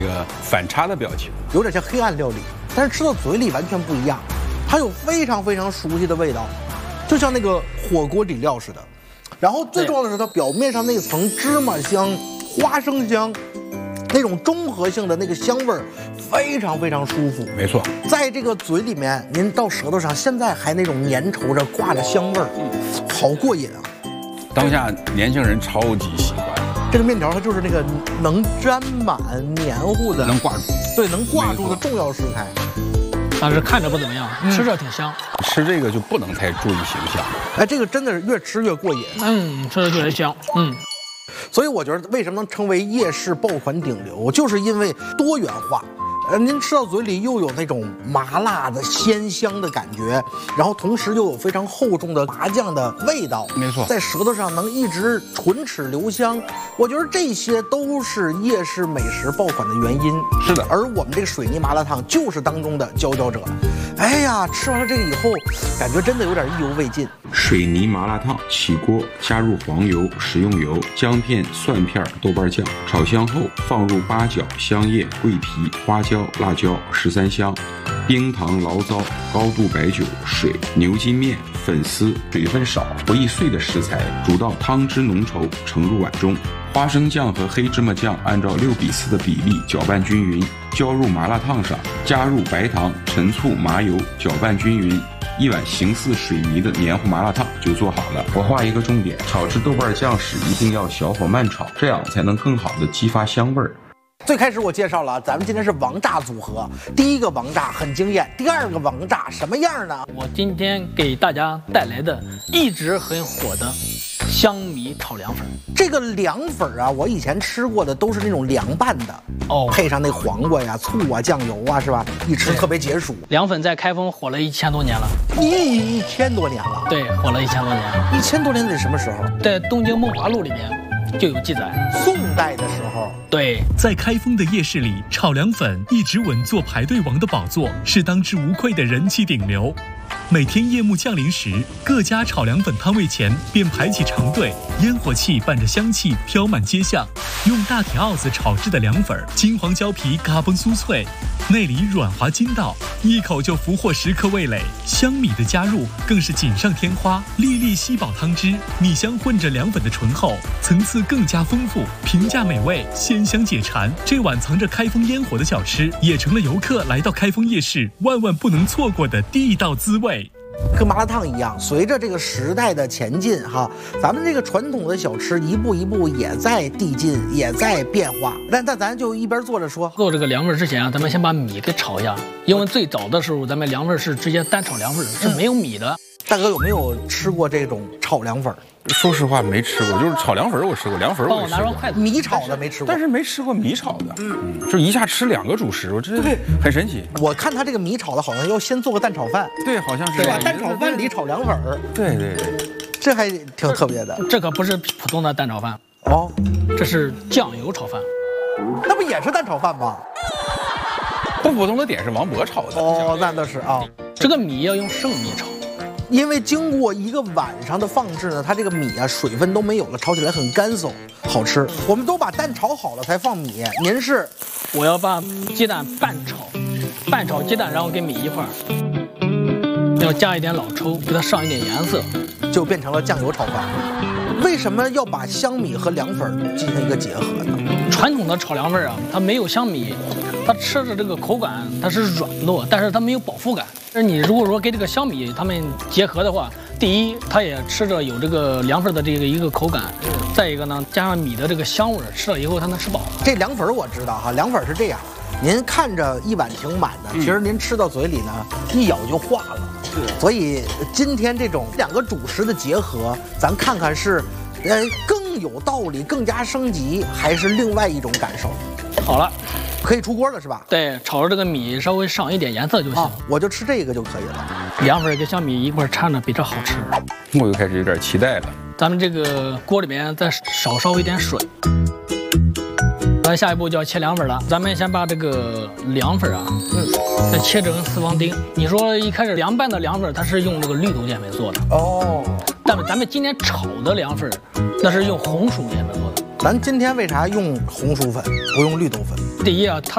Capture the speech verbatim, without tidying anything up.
这个反差的表情， 有点像黑暗料理，但是吃到嘴里完全不一样，它有非常非常熟悉的味道，就像那个火锅底料似的。然后最重要的是，它表面上那层芝麻香、花生香，那种综合性的那个香味儿，非常非常舒服。 没错， 在这个嘴里面，您到舌头上，现在还那种粘稠着挂着香味儿，好过瘾啊！ 当下年轻人超级喜欢。 这个面条它就是那个能沾满黏糊的， 能挂住， 对，能挂住的重要食材。 但是看着不怎么样，吃着挺香。 吃这个就不能太注意形象。 哎，这个真的是越吃越过瘾。 嗯，吃着特别香。嗯， 所以我觉得为什么能成为夜市爆款顶流，就是因为多元化。呃，您吃到嘴里又有那种麻辣的鲜香的感觉，然后同时又有非常厚重的麻酱的味道， 没错， 在舌头上能一直唇齿留香。我觉得这些都是夜市美食爆款的原因。 是的， 而我们这个水泥麻辣烫就是当中的佼佼者。哎呀，吃完了这个以后，感觉真的有点意犹未尽。 水泥麻辣烫，起锅加入黄油、食用油、姜片、蒜片、豆瓣酱，炒香后放入八角、香叶、桂皮、花椒、辣椒、十三香、冰糖、醪糟、高度白酒、水、牛筋面、粉丝，水分少不易碎的食材，煮到汤汁浓稠，盛入碗中。花生酱和黑芝麻酱按照六比四的比例搅拌均匀，浇入麻辣烫上，加入白糖、陈醋、麻油，搅拌均匀。一碗形似水泥的黏糊麻辣烫就做好了。我画一个重点，炒制豆瓣酱时一定要小火慢炒，这样才能更好的激发香味儿。 最开始我介绍了，咱们今天是王炸组合。第一个王炸很惊艳，第二个王炸什么样呢？ 我今天给大家带来的一直很火的香米炒凉粉。 这个凉粉啊，我以前吃过的都是那种凉拌的， 哦， 配上那黄瓜呀、醋啊、酱油啊，是吧？一吃特别解暑。 凉粉在开封火了一千多年了， 一一千多年了。 对，火了一千多年。 一千多年得什么时候？ 在《东京梦华录》里面就有记载， 宋代的时候。 对， 在开封的夜市里，炒凉粉一直稳坐排队王的宝座，是当之无愧的人气顶流。每天夜幕降临时，各家炒凉粉摊位前便排起长队，烟火气伴着香气飘满街巷。用大铁鏊子炒制的凉粉，金黄焦皮嘎嘣酥脆，内里软滑筋道，一口就俘获食客味蕾。香米的加入更是锦上添花，粒粒吸饱汤汁，米香混着凉粉的醇厚，层次更加丰富，平价美味，鲜香解馋。这碗藏着开封烟火的小吃，也成了游客来到开封夜市万万不能错过的地道滋味。 跟麻辣烫一样，随着这个时代的前进，哈，咱们这个传统的小吃一步一步也在递进，也在变化。那那咱就一边做着说。 做这个凉粉之前啊，咱们先把米给炒一下，因为最早的时候咱们凉粉是直接单炒凉粉，是没有米的。 大哥有没有吃过这种炒凉粉？ 说实话没吃过，就是炒凉粉我吃过，凉粉我帮我拿双筷子。 米炒的没吃过， 但是没吃过米炒的。嗯，就一下吃两个主食，我这很神奇。 我看他这个米炒的好像要先做个蛋炒饭， 对，好像是吧？蛋炒饭里炒凉粉儿， 对对对， 这还挺特别的。 这可不是普通的蛋炒饭哦， 这是酱油炒饭。 那不也是蛋炒饭吗？ 不普通的点是王博炒的。 哦，那倒是啊。 这个米要用生米炒。 因为经过一个晚上的放置呢，它这个米啊水分都没有了，炒起来很干燥，好吃。我们都把蛋炒好了才放米，您是？ 我要把鸡蛋半炒，半炒鸡蛋，然后跟米一块儿，要加一点老抽，给它上一点颜色， 就变成了酱油炒饭。为什么要把香米和凉粉进行一个结合呢？ 传统的炒凉粉啊，它没有香米，它吃着这个口感它是软糯，但是它没有饱腹感。但是你如果说跟这个香米它们结合的话，第一它也吃着有这个凉粉的这个一个口感，再一个呢加上米的这个香味，吃了以后它能吃饱。 这凉粉我知道哈，凉粉是这样，您看着一碗挺满的，其实您吃到嘴里呢一咬就化了。所以今天这种两个主食的结合，咱看看是，呃更有道理、更加升级，还是另外一种感受。 好了。 可以出锅了是吧？ 对，炒着这个米稍微上一点颜色就行。啊、 我就吃这个就可以了。 凉粉跟香米一块掺着比这好吃。 我又开始有点期待了。 咱们这个锅里面再少烧一点水。咱下一步就要切凉粉了。咱们先把这个凉粉啊，嗯，再切成四方丁。你说一开始凉拌的凉粉，它是用这个绿豆淀粉做的哦，但是咱们今天炒的凉粉，那是用红薯淀粉做的。 咱今天为啥用红薯粉不用绿豆粉？ 第一啊，它